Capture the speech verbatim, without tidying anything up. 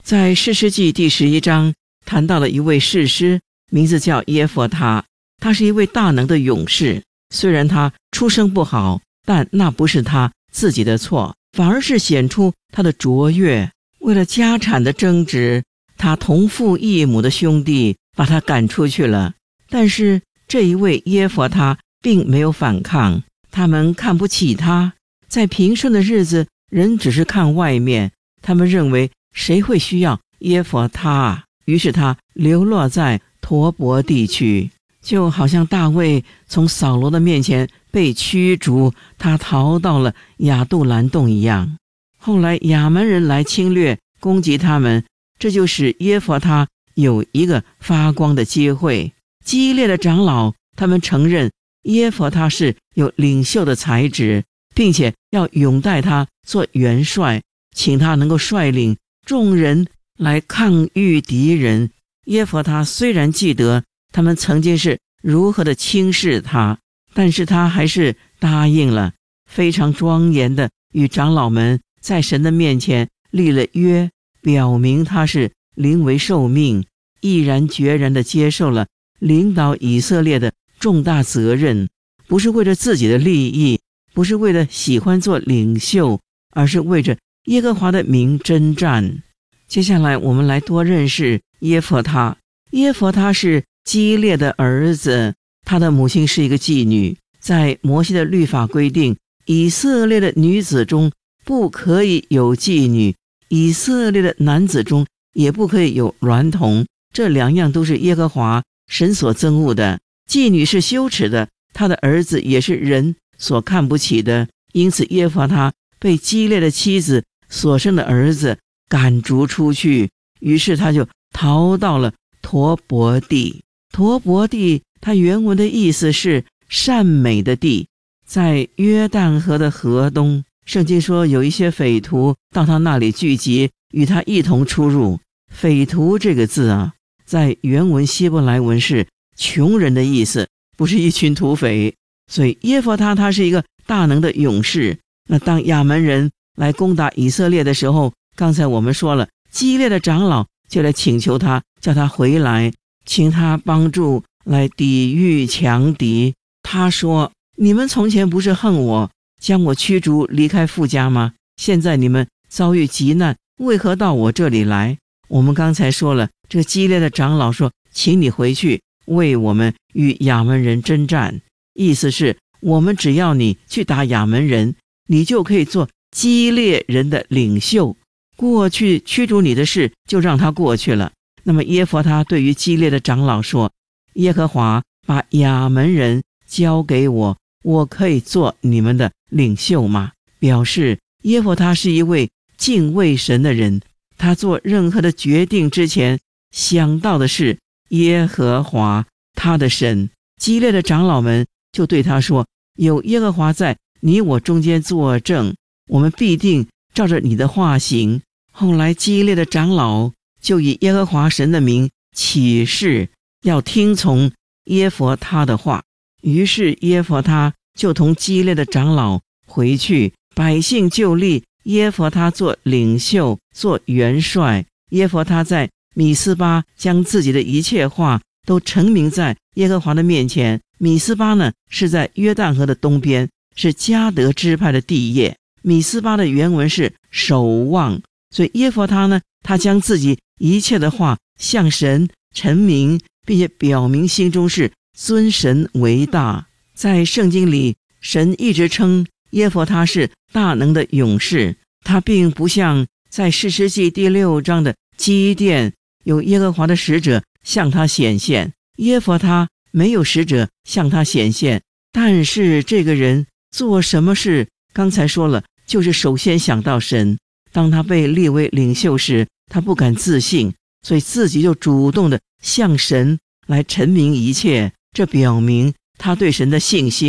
在士师记第十一章谈到了一位士师，名字叫耶弗他，他是一位大能的勇士。虽然他出生不好，但那不是他自己的错，反而是显出他的卓越。为了家产的争执，他同父异母的兄弟把他赶出去了。但是这一位耶弗他并没有反抗，他们看不起他。在平顺的日子，人只是看外面，他们认为谁会需要耶弗他？于是他流落在陀伯地区，就好像大卫从扫罗的面前被驱逐，他逃到了亚杜兰洞一样。后来亚门人来侵略攻击他们，这就使耶弗他有一个发光的机会。激烈的长老他们承认耶弗他是有领袖的才智，并且要拥戴他做元帅，请他能够率领众人来抗御敌人。耶弗他虽然记得他们曾经是如何的轻视他，但是他还是答应了，非常庄严的与长老们在神的面前立了约，表明他是临危受命，毅然决然地接受了领导以色列的重大责任，不是为了自己的利益，不是为了喜欢做领袖，而是为着耶和华的名征战。接下来我们来多认识耶弗他。耶弗他是基列的儿子，他的母亲是一个妓女。在摩西的律法规定，以色列的女子中不可以有妓女，以色列的男子中也不可以有娈童，这两样都是耶和华神所憎恶的。妓女是羞耻的，他的儿子也是人所看不起的。因此耶弗他被基列的妻子所生的儿子赶逐出去，于是他就逃到了陀伯地。陀伯地它原文的意思是善美的地，在约旦河的河东。圣经说有一些匪徒到他那里聚集，与他一同出入。匪徒这个字啊，在原文希伯来文是穷人的意思，不是一群土匪。所以耶弗他他是一个大能的勇士。那当亚门人来攻打以色列的时候，刚才我们说了，基列的长老就来请求他，叫他回来，请他帮助来抵御强敌。他说，你们从前不是恨我，将我驱逐离开父家吗？现在你们遭遇急难，为何到我这里来？我们刚才说了，这个基列的长老说，请你回去为我们与亚门人征战。意思是我们只要你去打亚门人，你就可以做基列人的领袖，过去驱逐你的事就让他过去了。那么耶弗他对于基列的长老说，耶和华把亚门人交给我，我可以做你们的领袖吗？表示耶弗他是一位敬畏神的人，他做任何的决定之前想到的是耶和华他的神。基列的长老们就对他说，有耶和华在你我中间作证，我们必定照着你的话行。后来基列的长老就以耶和华神的名起誓，要听从耶弗他的话。于是耶弗他就同基列的长老回去，百姓就立耶弗他做领袖，做元帅。耶弗他在米斯巴将自己的一切话都陈明在耶和华的面前。米斯巴呢，是在约旦河的东边，是迦得支派的地业。米斯巴的原文是守望，所以耶弗他呢，他将自己一切的话向神陈明，并且表明心中是尊神为大。在圣经里，神一直称耶弗他是大能的勇士，他并不像在士师记第六章的基甸，有耶和华的使者向他显现。耶弗他没有使者向他显现，但是这个人做什么事，刚才说了，就是首先想到神。当他被立为领袖时，他不敢自信，所以自己就主动的向神来陈明一切，这表明他对神的信心。